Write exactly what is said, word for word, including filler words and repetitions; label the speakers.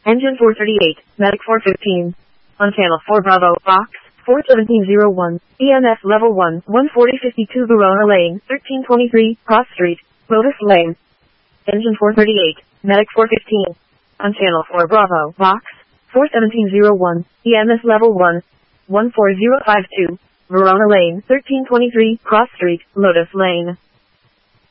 Speaker 1: Engine four thirty-eight, Medic four fifteen. On channel four Bravo, box, four seventeen oh one, E M S level one, one forty fifty-two Verona Lane, thirteen twenty-three, Cross Street, Lotus Lane. Engine four thirty-eight, Medic four fifteen. On channel four Bravo, box, four seventeen oh one, E M S level one, one four oh five two, Verona Lane, thirteen twenty-three, Cross Street, Lotus Lane.